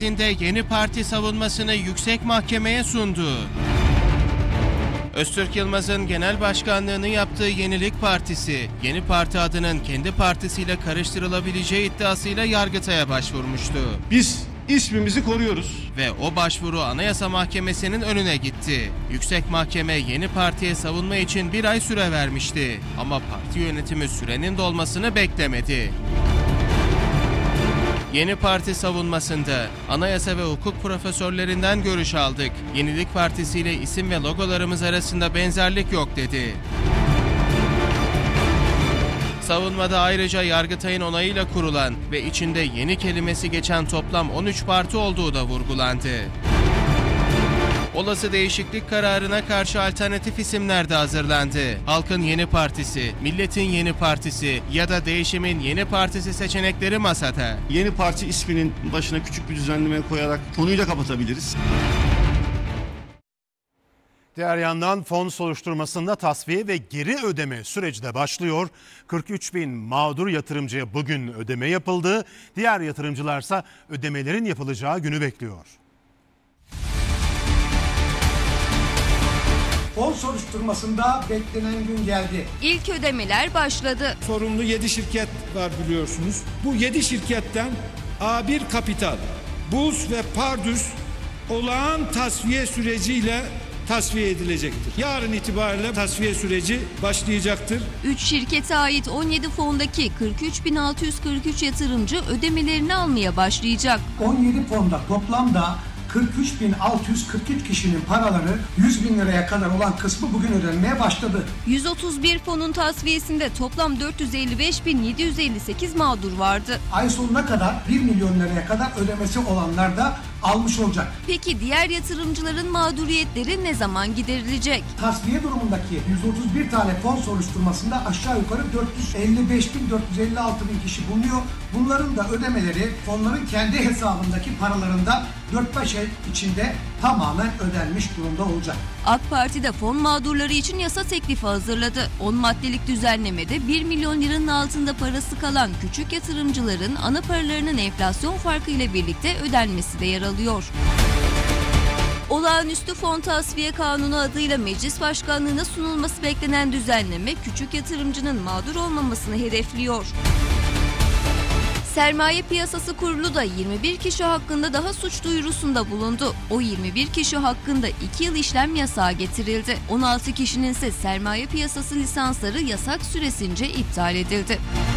Yeni parti savunmasını yüksek mahkemeye sundu. Öztürk Yılmaz'ın genel başkanlığını yaptığı Yenilik Partisi, Yeni Parti adının kendi partisiyle karıştırılabileceği iddiasıyla Yargıtay'a başvurmuştu. Biz ismimizi koruyoruz. Ve o başvuru Anayasa Mahkemesi'nin önüne gitti. Yüksek Mahkeme Yeni Parti'ye savunma için 1 ay süre vermişti. Ama parti yönetimi sürenin dolmasını beklemedi. Yeni Parti savunmasında anayasa ve hukuk profesörlerinden görüş aldık. Yenilik Partisi ile isim ve logolarımız arasında benzerlik yok dedi. Savunmada ayrıca Yargıtay'ın onayıyla kurulan ve içinde yeni kelimesi geçen toplam 13 parti olduğu da vurgulandı. Olası değişiklik kararına karşı alternatif isimler de hazırlandı. Halkın Yeni Partisi, Milletin Yeni Partisi ya da Değişimin Yeni Partisi seçenekleri masada. Yeni Parti isminin başına küçük bir düzenleme koyarak konuyu da kapatabiliriz. Diğer yandan fon soruşturmasında tasfiye ve geri ödeme süreci de başlıyor. 43 bin mağdur yatırımcıya bugün ödeme yapıldı. Diğer yatırımcılarsa ödemelerin yapılacağı günü bekliyor. Fon soruşturmasında beklenen gün geldi. İlk ödemeler başladı. Sorumlu 7 şirket var biliyorsunuz. Bu 7 şirketten A1 Kapital, Buz ve Pardüs olağan tasfiye süreciyle tasfiye edilecektir. Yarın itibariyle tasfiye süreci başlayacaktır. 3 şirkete ait 17 fondaki 43.643 yatırımcı ödemelerini almaya başlayacak. 17 fonda toplamda 43.643 kişinin paraları 100 bin liraya kadar olan kısmı bugün ödenmeye başladı. 131 fonun tasfiyesinde toplam 455.758 mağdur vardı. Ay sonuna kadar 1 milyon liraya kadar ödemesi olanlar da almış olacak. Peki diğer yatırımcıların mağduriyetleri ne zaman giderilecek? Tasfiye durumundaki 131 tane fon soruşturmasında aşağı yukarı 455.456 bin kişi bulunuyor. Bunların da ödemeleri fonların kendi hesabındaki paralarında 4-5 ay içinde tamamen ödenmiş durumda olacak. AK Parti de fon mağdurları için yasa teklifi hazırladı. 10 maddelik düzenlemede 1 milyon liranın altında parası kalan küçük yatırımcıların ana paralarının enflasyon farkı ile birlikte ödenmesi de yer alıyor. Olağanüstü Fon Tasfiye Kanunu adıyla Meclis Başkanlığı'na sunulması beklenen düzenleme küçük yatırımcının mağdur olmamasını hedefliyor. Sermaye Piyasası Kurulu da 21 kişi hakkında daha suç duyurusunda bulundu. O 21 kişi hakkında 2 yıl işlem yasağı getirildi. 16 kişinin ise sermaye piyasası lisansları yasak süresince iptal edildi.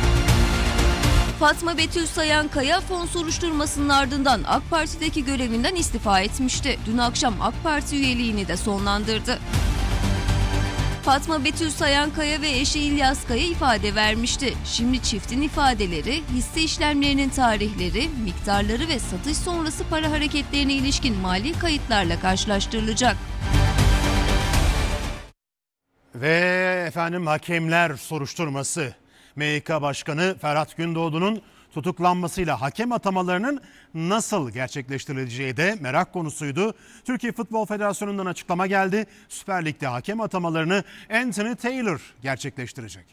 Fatma Betül Sayankaya fon soruşturmasının ardından AK Parti'deki görevinden istifa etmişti. Dün akşam AK Parti üyeliğini de sonlandırdı. Fatma Betül Sayankaya ve eşi İlyas Kaya ifade vermişti. Şimdi çiftin ifadeleri, hisse işlemlerinin tarihleri, miktarları ve satış sonrası para hareketlerine ilişkin mali kayıtlarla karşılaştırılacak. Ve efendim hakemler soruşturması. MHK Başkanı Ferhat Gündoğdu'nun tutuklanmasıyla hakem atamalarının nasıl gerçekleştirileceği de merak konusuydu. Türkiye Futbol Federasyonu'ndan açıklama geldi. Süper Lig'de hakem atamalarını Anthony Taylor gerçekleştirecek.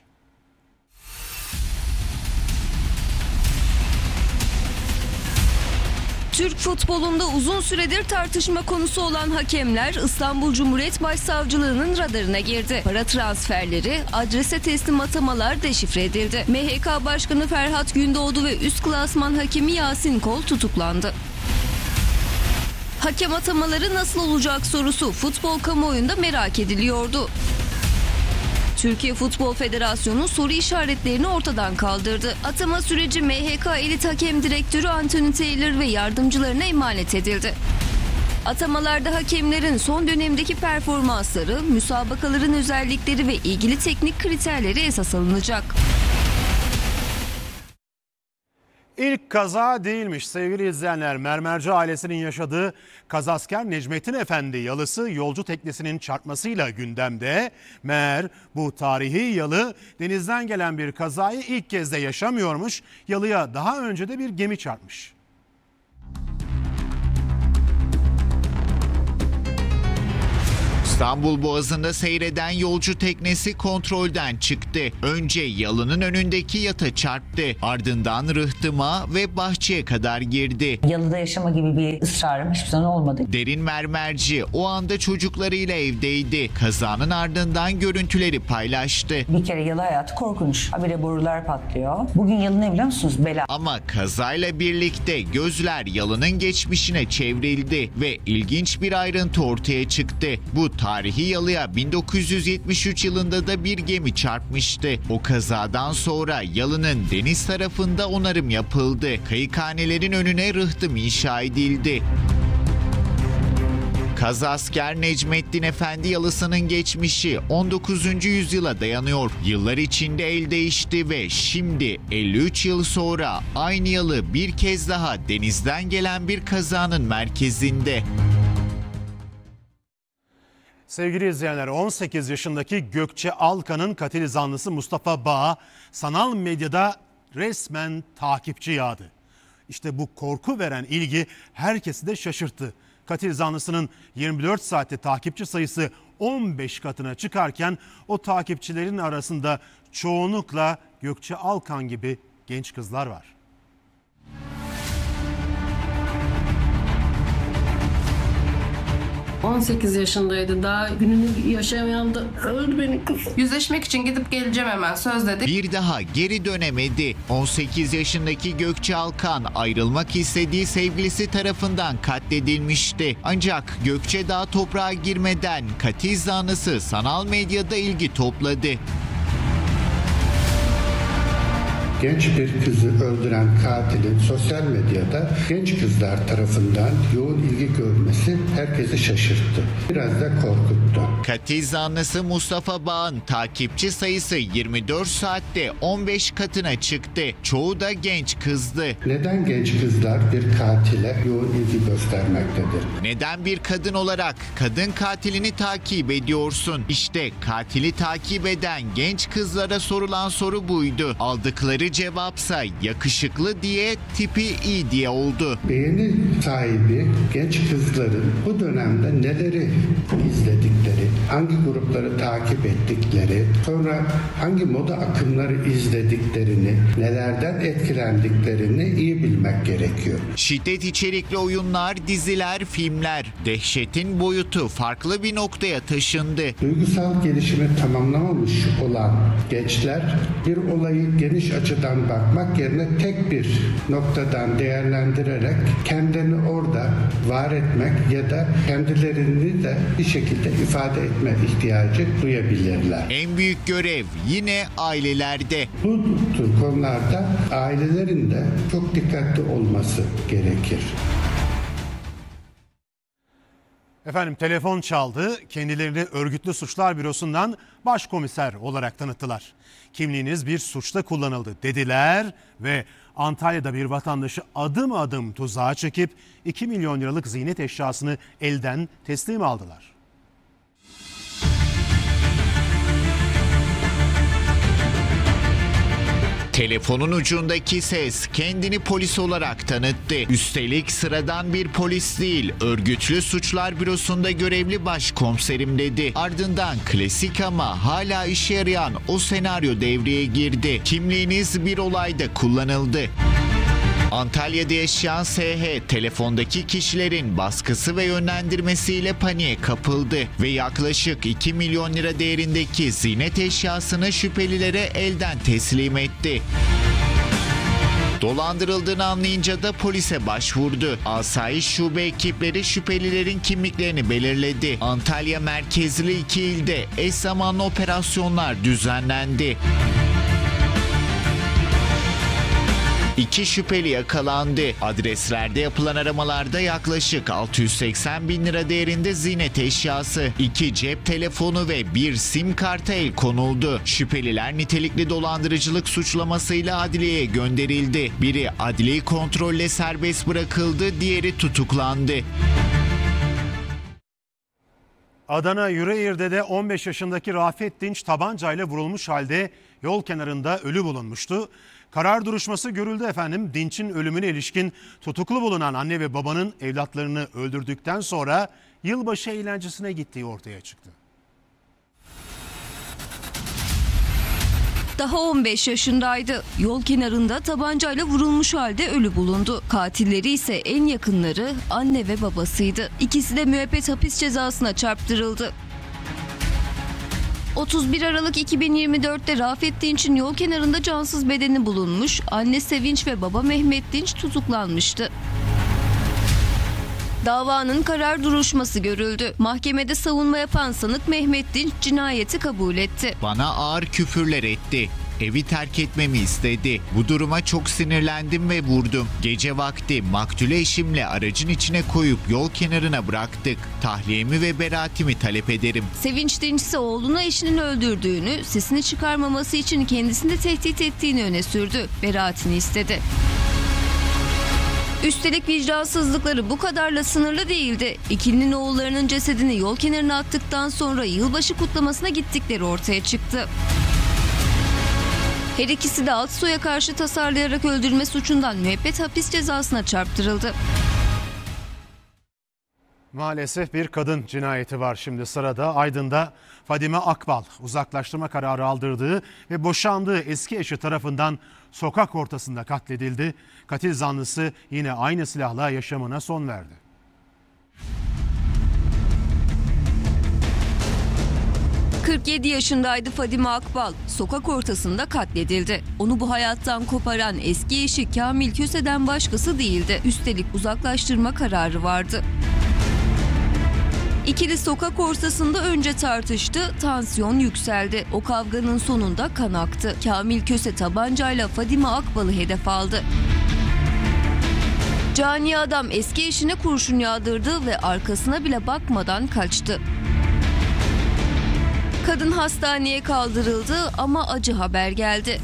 Türk futbolunda uzun süredir tartışma konusu olan hakemler İstanbul Cumhuriyet Başsavcılığı'nın radarına girdi. Para transferleri, adrese teslim atamalar deşifre edildi. MHK Başkanı Ferhat Gündoğdu ve üst klasman hakemi Yasin Kol tutuklandı. Hakem atamaları nasıl olacak sorusu futbol kamuoyunda merak ediliyordu. Türkiye Futbol Federasyonu soru işaretlerini ortadan kaldırdı. Atama süreci MHK Elit Hakem Direktörü Anthony Taylor ve yardımcılarına emanet edildi. Atamalarda hakemlerin son dönemdeki performansları, müsabakaların özellikleri ve ilgili teknik kriterleri esas alınacak. İlk kaza değilmiş sevgili izleyenler. Mermerci ailesinin yaşadığı kazasker Necmettin Efendi yalısı yolcu teknesinin çarpmasıyla gündemde. Meğer bu tarihi yalı denizden gelen bir kazayı ilk kez de yaşamıyormuş. Yalıya daha önce de bir gemi çarpmış. İstanbul Boğazı'nda seyreden yolcu teknesi kontrolden çıktı. Önce yalının önündeki yata çarptı. Ardından rıhtıma ve bahçeye kadar girdi. Yalıda yaşama gibi bir ısrarım hiçbir zaman olmadı. Derin Mermerci o anda çocuklarıyla evdeydi. Kazanın ardından görüntüleri paylaştı. Bir kere yalı hayatı korkunç. Habire borular patlıyor. Bugün yalı ne biliyor musunuz? Bela. Ama kazayla birlikte gözler yalının geçmişine çevrildi ve ilginç bir ayrıntı ortaya çıktı. Bu tarihi yalıya 1973 yılında da bir gemi çarpmıştı. O kazadan sonra yalının deniz tarafında onarım yapıldı. Kayıkhanelerin önüne rıhtım inşa edildi. Kazasker Necmettin Efendi yalısının geçmişi 19. yüzyıla dayanıyor. Yıllar içinde el değişti ve şimdi 53 yıl sonra aynı yalı bir kez daha denizden gelen bir kazanın merkezinde. Sevgili izleyenler, 18 yaşındaki Gökçe Alkan'ın katil zanlısı Mustafa Bağ'a sanal medyada resmen takipçi yağdı. İşte bu korku veren ilgi herkesi de şaşırttı. Katil zanlısının 24 saatte takipçi sayısı 15 katına çıkarken o takipçilerin arasında çoğunlukla Gökçe Alkan gibi genç kızlar var. ...18 yaşındaydı, daha gününü yaşamayan da öldü beni kız. Yüzleşmek için gidip geleceğim hemen, söz dedi. Bir daha geri dönemedi. 18 yaşındaki Gökçe Alkan ayrılmak istediği sevgilisi tarafından katledilmişti. Ancak Gökçe daha toprağa girmeden katil zanlısı sanal medyada ilgi topladı. Genç bir kızı öldüren katilin sosyal medyada genç kızlar tarafından yoğun ilgi görmesi herkesi şaşırttı. Biraz da korkuttu. Katil zanlısı Mustafa Bağ'ın takipçi sayısı 24 saatte 15 katına çıktı. Çoğu da genç kızdı. Neden genç kızlar bir katile yoğun ilgi göstermektedir? Neden bir kadın olarak kadın katilini takip ediyorsun? İşte katili takip eden genç kızlara sorulan soru buydu. Aldıkları cevapsa yakışıklı diye, tipi iyi diye oldu. Beğeni sahibi genç kızların bu dönemde neleri izledikleri, hangi grupları takip ettikleri, sonra hangi moda akımları izlediklerini, nelerden etkilendiklerini iyi bilmek gerekiyor. Şiddet içerikli oyunlar, diziler, filmler, dehşetin boyutu farklı bir noktaya taşındı. Duygusal gelişimi tamamlamamış olan gençler bir olayı geniş açıdan bakmak yerine tek bir noktadan değerlendirerek kendini orada var etmek ya da kendilerini de bir şekilde ifade etme ihtiyacı duyabilirler. En büyük görev yine ailelerde. Bu tür konularda ailelerin de çok dikkatli olması gerekir. Efendim, telefon çaldı. Kendilerini Örgütlü Suçlar Bürosu'ndan başkomiser olarak tanıttılar. Kimliğiniz bir suçta kullanıldı dediler ve Antalya'da bir vatandaşı adım adım tuzağa çekip 2 milyon liralık ziynet eşyasını elden teslim aldılar. Telefonun ucundaki ses kendini polis olarak tanıttı. Üstelik sıradan bir polis değil, Örgütlü Suçlar Bürosu'nda görevli başkomiserim dedi. Ardından klasik ama hala işe yarayan o senaryo devreye girdi. Kimliğiniz bir olayda kullanıldı. Antalya'da yaşayan SH, telefondaki kişilerin baskısı ve yönlendirmesiyle paniğe kapıldı ve yaklaşık 2 milyon lira değerindeki ziynet eşyasını şüphelilere elden teslim etti. Dolandırıldığını anlayınca da polise başvurdu. Asayiş şube ekipleri şüphelilerin kimliklerini belirledi. Antalya merkezli 2 ilde eş zamanlı operasyonlar düzenlendi. 2 şüpheli yakalandı. Adreslerde yapılan aramalarda yaklaşık 680 bin lira değerinde ziynet eşyası, 2 cep telefonu ve 1 sim kartı el konuldu. Şüpheliler nitelikli dolandırıcılık suçlamasıyla adliyeye gönderildi. Biri adli kontrolle serbest bırakıldı, diğeri tutuklandı. Adana Yüreğir'de 15 yaşındaki Rafet Dinç tabancayla vurulmuş halde yol kenarında ölü bulunmuştu. Karar duruşması görüldü efendim. Dinç'in ölümüne ilişkin tutuklu bulunan anne ve babanın evlatlarını öldürdükten sonra yılbaşı eğlencesine gittiği ortaya çıktı. Daha 15 yaşındaydı. Yol kenarında tabancayla vurulmuş halde ölü bulundu. Katilleri ise en yakınları anne ve babasıydı. İkisi de müebbet hapis cezasına çarptırıldı. 31 Aralık 2024'te Rafet Dinç'in yol kenarında cansız bedeni bulunmuş, anne Sevinç ve baba Mehmet Dinç tutuklanmıştı. Davanın karar duruşması görüldü. Mahkemede savunma yapan sanık Mehmet Dinç cinayeti kabul etti. Bana ağır küfürler etti. Evi terk etmemi istedi. Bu duruma çok sinirlendim ve vurdum. Gece vakti maktule eşimle aracın içine koyup yol kenarına bıraktık. Tahliyemi ve beraatimi talep ederim. Sevinç Dinç ise oğlunu eşinin öldürdüğünü, sesini çıkarmaması için kendisini de tehdit ettiğini öne sürdü. Beraatini istedi. Üstelik vicdansızlıkları bu kadarla sınırlı değildi. İkilinin oğullarının cesedini yol kenarına attıktan sonra yılbaşı kutlamasına gittikleri ortaya çıktı. Her ikisi de Altsoy'a karşı tasarlayarak öldürme suçundan müebbet hapis cezasına çarptırıldı. Maalesef bir kadın cinayeti var şimdi sırada. Aydın'da Fadime Akbal uzaklaştırma kararı aldırdığı ve boşandığı eski eşi tarafından sokak ortasında katledildi. Katil zanlısı yine aynı silahla yaşamına son verdi. ...47 yaşındaydı Fadime Akbal. Sokak ortasında katledildi. Onu bu hayattan koparan eski eşi Kamil Köse'den başkası değildi. Üstelik uzaklaştırma kararı vardı. İkili sokak ortasında önce tartıştı, tansiyon yükseldi. O kavganın sonunda kan aktı. Kamil Köse tabancayla Fadime Akbal'ı hedef aldı. Cani adam eski eşine kurşun yağdırdı ve arkasına bile bakmadan kaçtı. Kadın hastaneye kaldırıldı ama acı haber geldi.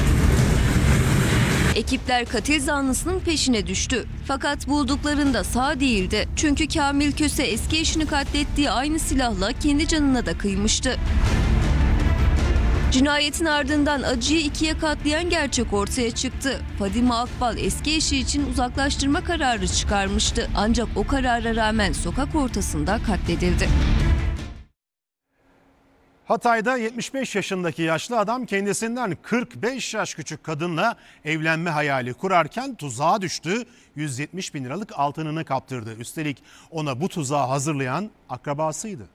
Ekipler katil zanlısının peşine düştü. Fakat bulduklarında sağ değildi. Çünkü Kamil Köse eski eşini katlettiği aynı silahla kendi canına da kıymıştı. Cinayetin ardından acıyı ikiye katlayan gerçek ortaya çıktı. Fadime Akbal eski eşi için uzaklaştırma kararı çıkarmıştı. Ancak o karara rağmen sokak ortasında katledildi. Hatay'da 75 yaşındaki yaşlı adam kendisinden 45 yaş küçük kadınla evlenme hayali kurarken tuzağa düştü. 170 bin liralık altınını kaptırdı. Üstelik ona bu tuzağı hazırlayan akrabasıydı.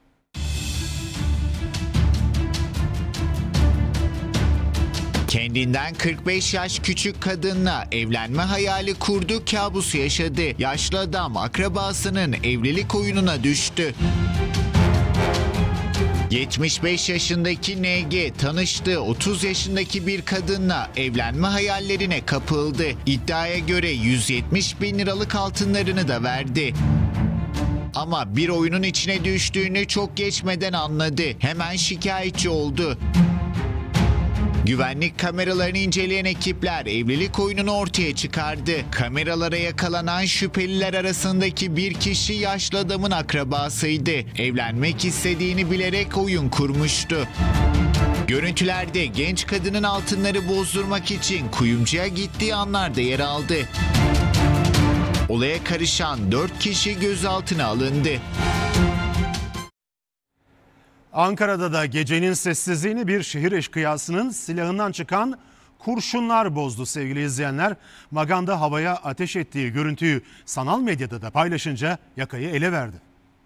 Kendinden 45 yaş küçük kadınla evlenme hayali kurdu, kabusu yaşadı. Yaşlı adam akrabasının evlilik oyununa düştü. 75 yaşındaki NG tanıştığı 30 yaşındaki bir kadınla evlenme hayallerine kapıldı. İddiaya göre 170 bin liralık altınlarını da verdi. Ama bir oyunun içine düştüğünü çok geçmeden anladı. Hemen şikayetçi oldu. Güvenlik kameralarını inceleyen ekipler evlilik oyununu ortaya çıkardı. Kameralara yakalanan şüpheliler arasındaki bir kişi yaşlı adamın akrabasıydı. Evlenmek istediğini bilerek oyun kurmuştu. Görüntülerde genç kadının altınları bozdurmak için kuyumcuya gittiği anlar da yer aldı. Olaya karışan 4 kişi gözaltına alındı. Ankara'da da gecenin sessizliğini bir şehir eşkıyasının silahından çıkan kurşunlar bozdu sevgili izleyenler. Maganda havaya ateş ettiği görüntüyü sanal medyada da paylaşınca yakayı ele verdi.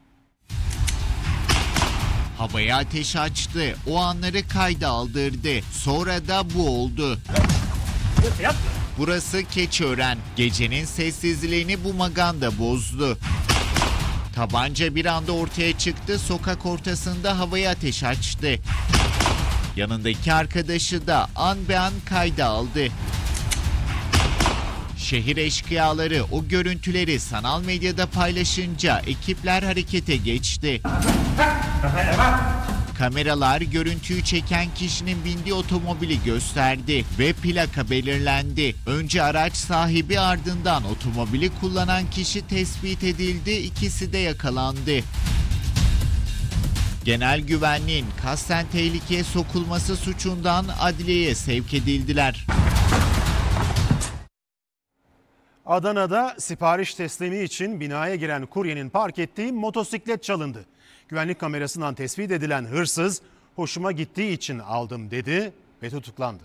Havaya ateş açtı, o anları kayda aldırdı. Sonra da bu oldu. Burası Keçiören. Gecenin sessizliğini bu maganda bozdu. Tabanca bir anda ortaya çıktı, sokak ortasında havaya ateş açtı. Yanındaki arkadaşı da an be an kayda aldı. Şehir eşkıyaları o görüntüleri sanal medyada paylaşınca ekipler harekete geçti. Kameralar görüntüyü çeken kişinin bindiği otomobili gösterdi ve plaka belirlendi. Önce araç sahibi, ardından otomobili kullanan kişi tespit edildi, ikisi de yakalandı. Genel güvenliğin kasten tehlikeye sokulması suçundan adliyeye sevk edildiler. Adana'da sipariş teslimi için binaya giren kuryenin park ettiği motosiklet çalındı. Güvenlik kamerasından tespit edilen hırsız hoşuma gittiği için aldım dedi ve tutuklandı.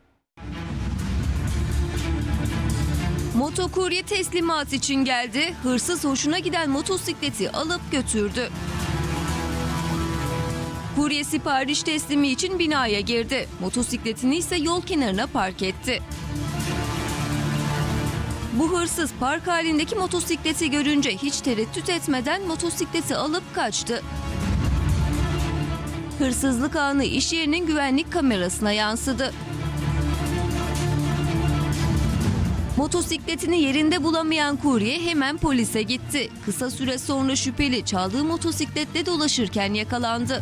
Motokurye teslimat için geldi. Hırsız hoşuna giden motosikleti alıp götürdü. Kurye sipariş teslimi için binaya girdi. Motosikletini ise yol kenarına park etti. Bu hırsız park halindeki motosikleti görünce hiç tereddüt etmeden motosikleti alıp kaçtı. Hırsızlık anı iş yerinin güvenlik kamerasına yansıdı. Motosikletini yerinde bulamayan kurye hemen polise gitti. Kısa süre sonra şüpheli çaldığı motosikletle dolaşırken yakalandı.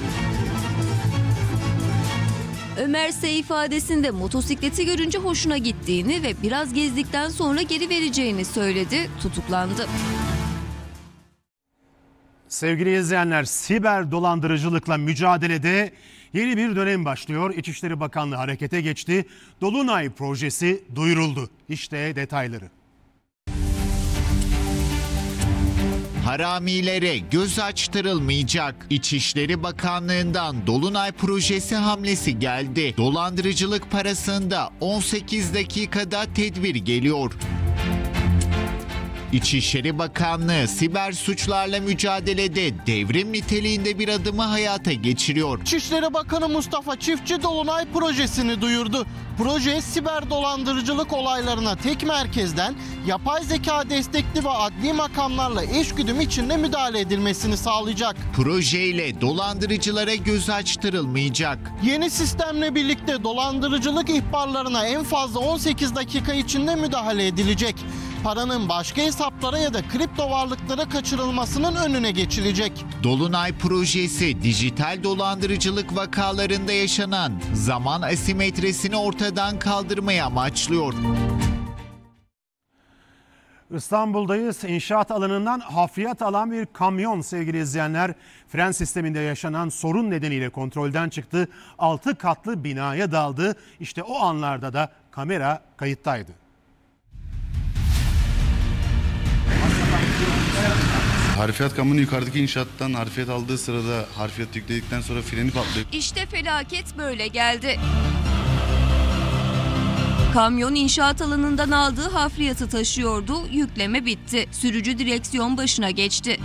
Ömer ise ifadesinde motosikleti görünce hoşuna gittiğini ve biraz gezdikten sonra geri vereceğini söyledi, tutuklandı. Sevgili izleyenler, siber dolandırıcılıkla mücadelede yeni bir dönem başlıyor. İçişleri Bakanlığı harekete geçti. Dolunay projesi duyuruldu. İşte detayları. Haramilere göz açtırılmayacak. İçişleri Bakanlığı'ndan Dolunay projesi hamlesi geldi. Dolandırıcılık parasında 18 dakikada tedbir geliyor. İçişleri Bakanlığı siber suçlarla mücadelede devrim niteliğinde bir adımı hayata geçiriyor. İçişleri Bakanı Mustafa Çiftçi Dolunay projesini duyurdu. Proje siber dolandırıcılık olaylarına tek merkezden yapay zeka destekli ve adli makamlarla eşgüdüm içinde müdahale edilmesini sağlayacak. Projeyle dolandırıcılara göz açtırılmayacak. Yeni sistemle birlikte dolandırıcılık ihbarlarına en fazla 18 dakika içinde müdahale edilecek. Paranın başka hesaplara ya da kripto varlıklara kaçırılmasının önüne geçilecek. Dolunay projesi dijital dolandırıcılık vakalarında yaşanan zaman asimetrisini ortadan kaldırmayı amaçlıyor. İstanbul'dayız. İnşaat alanından hafriyat alan bir kamyon sevgili izleyenler fren sisteminde yaşanan sorun nedeniyle kontrolden çıktı. 6 katlı binaya daldı. İşte o anlarda da kamera kayıttaydı. Harfiyat kamyonu yukarıdaki inşaattan harfiyat aldığı sırada harfiyat yükledikten sonra freni patlıyor. İşte felaket böyle geldi. Kamyon inşaat alanından aldığı hafriyatı taşıyordu, yükleme bitti. Sürücü direksiyon başına geçti.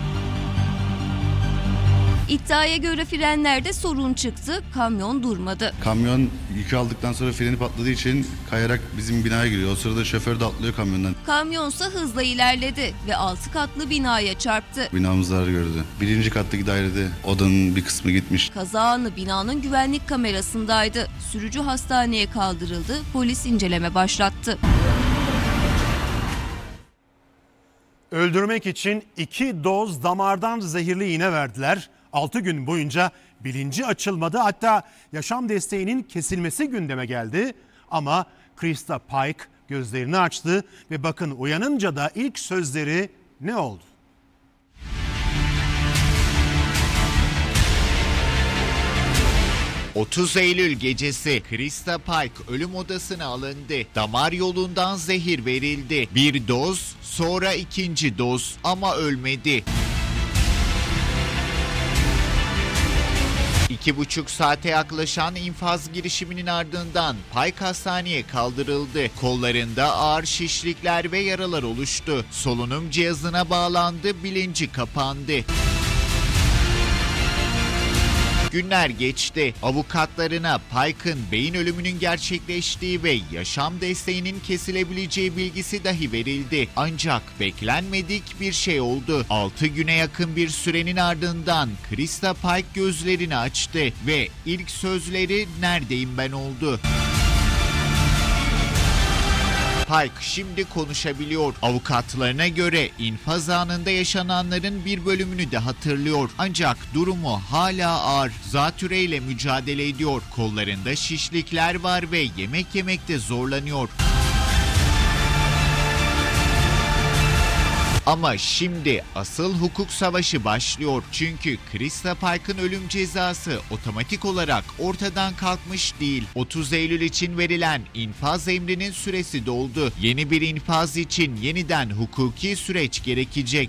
İddiaya göre frenlerde sorun çıktı, kamyon durmadı. Kamyon yükü aldıktan sonra freni patladığı için kayarak bizim binaya giriyor. O sırada şoför de atlıyor kamyondan. Kamyonsa hızla ilerledi ve 6 katlı binaya çarptı. Binamız zarar gördü. 1. kattaki dairede odanın bir kısmı gitmiş. Kaza anı binanın güvenlik kamerasındaydı. Sürücü hastaneye kaldırıldı, polis inceleme başlattı. Öldürmek için 2 doz damardan zehirli iğne verdiler. 6 gün boyunca bilinci açılmadı. Hatta yaşam desteğinin kesilmesi gündeme geldi. Ama Krista Pike gözlerini açtı ve bakın uyanınca da ilk sözleri ne oldu? ...30 Eylül gecesi Krista Pike ölüm odasına alındı. Damar yolundan zehir verildi. Bir doz, sonra 2. doz ama ölmedi. 2,5 saate yaklaşan infaz girişiminin ardından Pike hastaneye kaldırıldı. Kollarında ağır şişlikler ve yaralar oluştu. Solunum cihazına bağlandı, bilinci kapandı. Günler geçti. Avukatlarına Pike'ın beyin ölümünün gerçekleştiği ve yaşam desteğinin kesilebileceği bilgisi dahi verildi. Ancak beklenmedik bir şey oldu. 6 güne yakın bir sürenin ardından Krista Pike gözlerini açtı ve ilk sözleri "Neredeyim ben?" oldu. Pike şimdi konuşabiliyor. Avukatlarına göre infaz anında yaşananların bir bölümünü de hatırlıyor. Ancak durumu hala ağır. Zatüreyle mücadele ediyor. Kollarında şişlikler var ve yemek yemekte zorlanıyor. Ama şimdi asıl hukuk savaşı başlıyor. Çünkü Krista Park'ın ölüm cezası otomatik olarak ortadan kalkmış değil. 30 Eylül için verilen infaz emrinin süresi doldu. Yeni bir infaz için yeniden hukuki süreç gerekecek.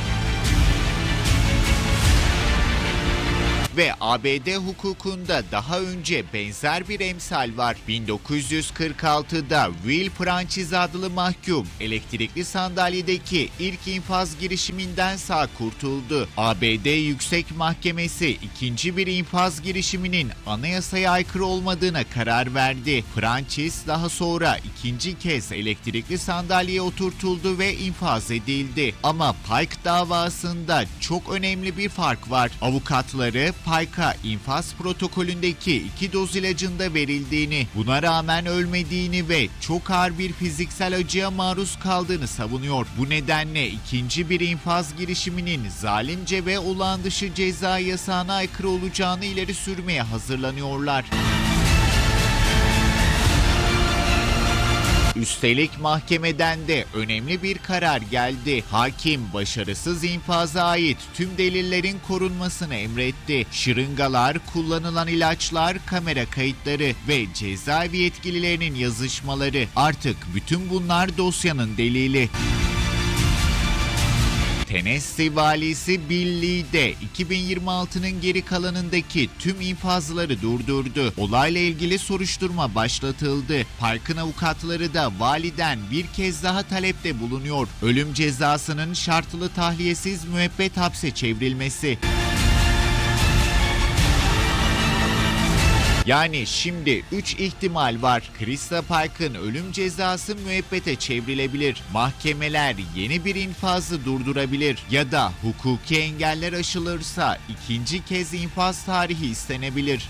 Ve ABD hukukunda daha önce benzer bir emsal var. 1946'da Will Franchise adlı mahkum elektrikli sandalyedeki ilk infaz girişiminden sağ kurtuldu. ABD Yüksek Mahkemesi ikinci bir infaz girişiminin anayasaya aykırı olmadığına karar verdi. Franchise daha sonra ikinci kez elektrikli sandalyeye oturtuldu ve infaz edildi. Ama Pike davasında çok önemli bir fark var. Avukatları Pike'a infaz protokolündeki 2 doz ilacın da verildiğini, buna rağmen ölmediğini ve çok ağır bir fiziksel acıya maruz kaldığını savunuyor. Bu nedenle ikinci bir infaz girişiminin zalimce ve olağan dışı ceza yasağına aykırı olacağını ileri sürmeye hazırlanıyorlar. Üstelik mahkemeden de önemli bir karar geldi. Hakim başarısız infaza ait tüm delillerin korunmasını emretti. Şırıngalar, kullanılan ilaçlar, kamera kayıtları ve cezaevi yetkililerinin yazışmaları. Artık bütün bunlar dosyanın delili. Tennessee valisi Bill Lee de 2026'nın geri kalanındaki tüm infazları durdurdu. Olayla ilgili soruşturma başlatıldı. Park'ın avukatları da validen bir kez daha talepte bulunuyor. Ölüm cezasının şartlı tahliyesiz müebbet hapse çevrilmesi. Yani şimdi 3 ihtimal var. Krista Park'ın ölüm cezası müebbete çevrilebilir. Mahkemeler yeni bir infazı durdurabilir. Ya da hukuki engeller aşılırsa ikinci kez infaz tarihi istenebilir.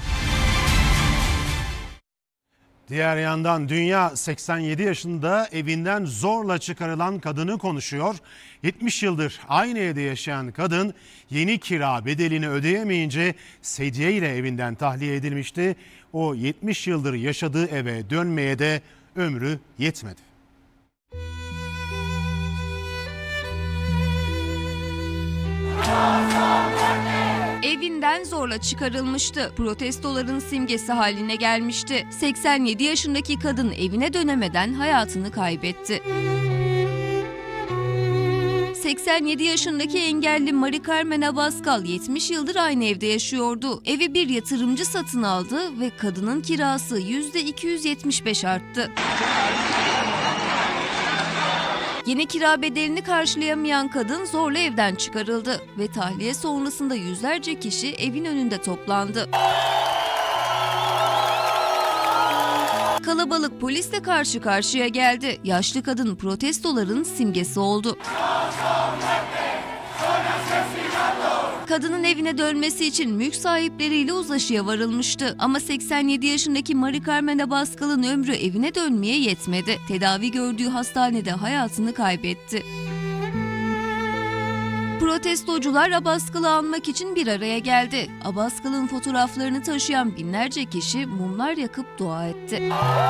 Diğer yandan dünya 87 yaşında evinden zorla çıkarılan kadını konuşuyor. 70 yıldır aynı evde yaşayan kadın yeni kira bedelini ödeyemeyince sedye ile evinden tahliye edilmişti. O 70 yıldır yaşadığı eve dönmeye de ömrü yetmedi. Evinden zorla çıkarılmıştı. Protestoların simgesi haline gelmişti. 87 yaşındaki kadın evine dönemeden hayatını kaybetti. 87 yaşındaki engelli Marie Carmen Abascal 70 yıldır aynı evde yaşıyordu. Evi bir yatırımcı satın aldı ve kadının kirası %275 arttı. Yeni kira bedelini karşılayamayan kadın zorla evden çıkarıldı ve tahliye sonrasında yüzlerce kişi evin önünde toplandı. Kalabalık polisle karşı karşıya geldi. Yaşlı kadın protestoların simgesi oldu. Kadının evine dönmesi için mülk sahipleriyle uzlaşıya varılmıştı. Ama 87 yaşındaki Marie Carmen Abascal'ın ömrü evine dönmeye yetmedi. Tedavi gördüğü hastanede hayatını kaybetti. Protestocular Abascal'ı anmak için bir araya geldi. Abascal'ın fotoğraflarını taşıyan binlerce kişi mumlar yakıp dua etti.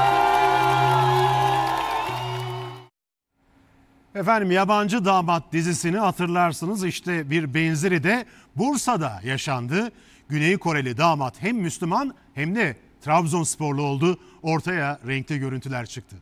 Efendim, Yabancı Damat dizisini hatırlarsınız. İşte bir benzeri de Bursa'da yaşandı. Güney Koreli damat hem Müslüman hem de Trabzonsporlu oldu. Ortaya renkli görüntüler çıktı.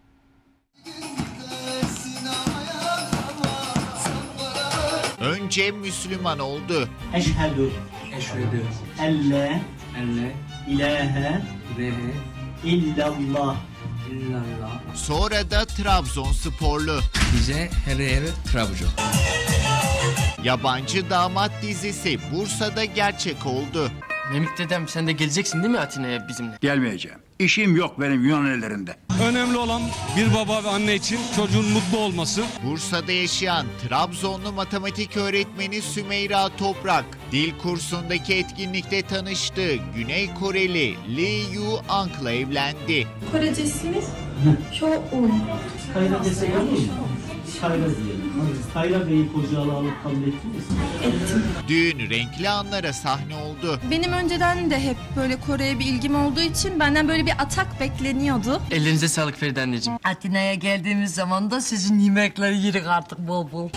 Önce Müslüman oldu. Eşhedü en la ilahe illallah. Sonra da Trabzonsporlu. Bize her Trabzon. Yabancı Damat dizisi Bursa'da gerçek oldu. Memik dedem, sen de geleceksin değil mi Atina'ya bizimle? Gelmeyeceğim. İşim yok benim Yunan ellerinde. Önemli olan bir baba ve anne için çocuğun mutlu olması. Bursa'da yaşayan Trabzonlu matematik öğretmeni Sümeyra Toprak, dil kursundaki etkinlikte tanıştığı Güney Koreli Lee Yu Ang'la evlendi. Korecesi Şoun. Kayra desek olur mu? Kayra diyelim. Kayra Bey'i kocalığa alıp kabul ettiniz mi? Ettim. Düğün renkli anlara sahne oldu. Benim önceden de hep böyle Kore'ye bir ilgim olduğu için benden böyle bir atak bekleniyordu. Ellerinize sağlık Feride anneciğim. Atina'ya geldiğimiz zaman da sizin yemekleri yedik artık bol bol.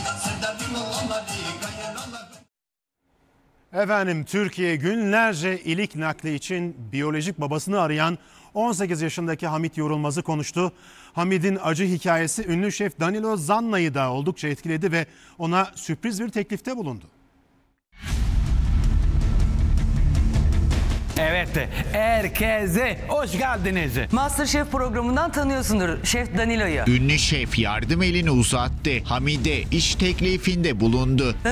Efendim, Türkiye günlerce ilik nakli için biyolojik babasını arayan 18 yaşındaki Hamit Yorulmaz'ı konuştu. Hamid'in acı hikayesi ünlü şef Danilo Zanna'yı da oldukça etkiledi ve ona sürpriz bir teklifte bulundu. Evet, herkese hoş geldiniz. MasterChef programından tanıyorsundur Şef Danilo'yu. Ünlü şef yardım elini uzattı. Hamid'e iş teklifinde bulundu.